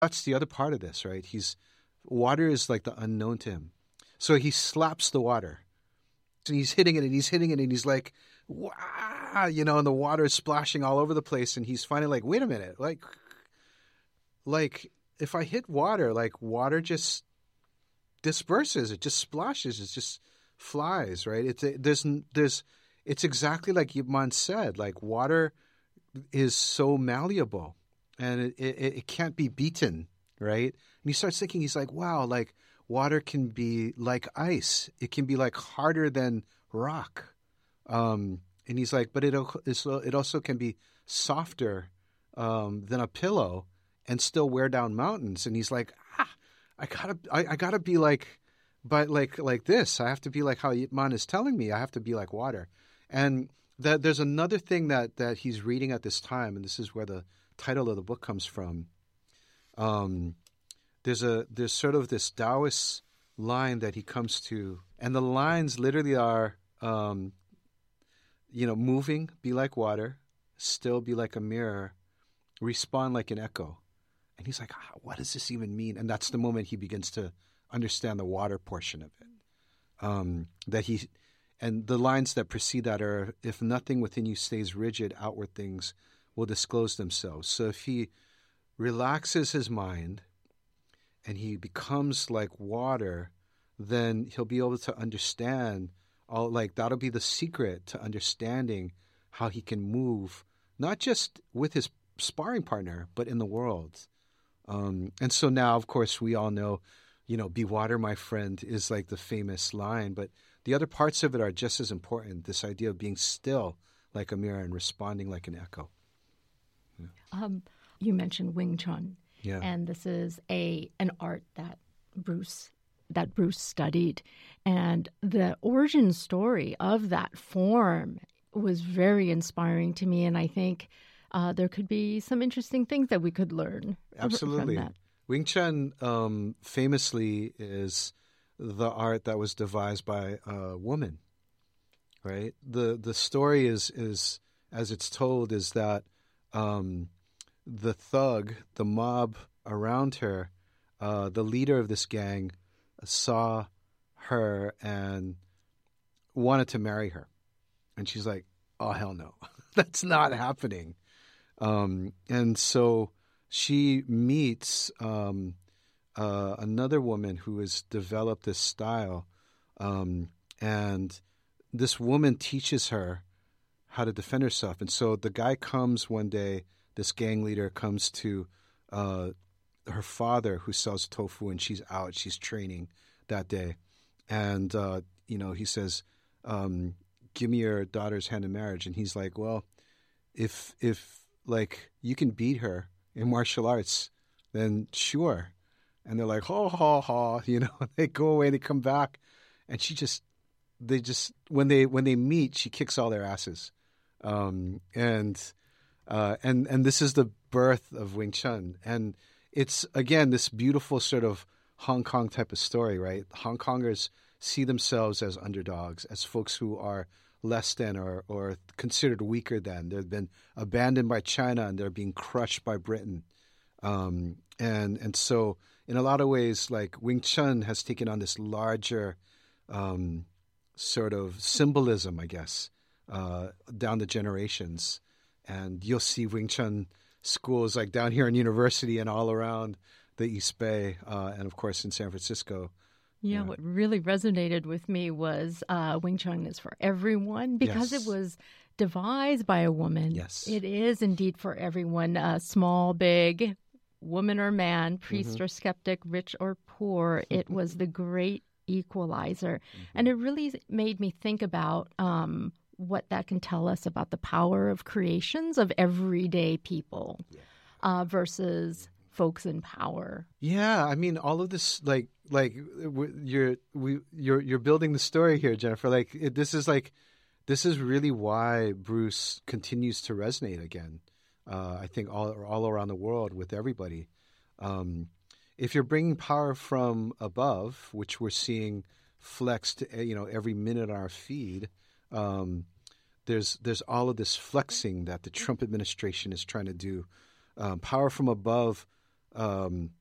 that's the other part of this, right? Water is like the unknown to him. So he slaps the water and he's hitting it and he's hitting it and he's like, wow, and the water is splashing all over the place. And he's finally like, wait a minute, like if I hit water, like water just disperses, it just splashes, it just flies, right? It's exactly like Yip Man said, like water is so malleable and it can't be beaten, right? And he starts thinking, he's like, wow, like water can be like ice. It can be like harder than rock. And he's like, but it also can be softer than a pillow and still wear down mountains. And he's like, I gotta be like, but like this. I have to be like how Yip Man is telling me. I have to be like water. And that there's another thing that he's reading at this time, and this is where the title of the book comes from. There's sort of this Taoist line that he comes to, and the lines literally are, moving, be like water, still be like a mirror, respond like an echo. And he's like, what does this even mean? And that's the moment he begins to understand the water portion of it. And the lines that precede that are, if nothing within you stays rigid, outward things will disclose themselves. So if he relaxes his mind and he becomes like water, then he'll be able to understand that'll be the secret to understanding how he can move, not just with his sparring partner, but in the world. And so now, of course, we all know, be water, my friend, is like the famous line, but the other parts of it are just as important. This idea of being still like a mirror and responding like an echo. Yeah. You mentioned Wing Chun, yeah, and this is an art that Bruce studied, and the origin story of that form was very inspiring to me, and I think there could be some interesting things that we could learn. Absolutely. From that. Wing Chun famously is the art that was devised by a woman, right? The story is as it's told, is that the thug, the mob around her, the leader of this gang, saw her and wanted to marry her. And she's like, oh, hell no, that's not happening. And so she meets another woman who has developed this style, and this woman teaches her how to defend herself. And so the guy comes one day, this gang leader comes to her father who sells tofu, and she's out, she's training that day. And, he says, give me your daughter's hand in marriage. And he's like, well, if like you can beat her in martial arts, then sure. And they're like, ha, ha, ha, they go away, they come back. And when they meet, she kicks all their asses. And this is the birth of Wing Chun. And it's, again, this beautiful sort of Hong Kong type of story, right? Hong Kongers see themselves as underdogs, as folks who are less than or considered weaker than. They've been abandoned by China and they're being crushed by Britain. And so in a lot of ways, like Wing Chun has taken on this larger sort of symbolism, I guess, down the generations. And you'll see Wing Chun schools like down here in University and all around the East Bay, and of course in San Francisco. Yeah, what really resonated with me was Wing Chun is for everyone because Yes. it was devised by a woman. Yes. It is indeed for everyone, small, big, woman or man, priest or skeptic, rich or poor. It was the great equalizer. And it really made me think about what that can tell us about the power of creations of everyday people versus folks in power. Yeah, I mean, all of this, like you're building the story here, Jennifer. This is really why Bruce continues to resonate again. I think all around the world with everybody. If you're bringing power from above, which we're seeing flexed, every minute on our feed, there's all of this flexing that the Trump administration is trying to do. Power from above um,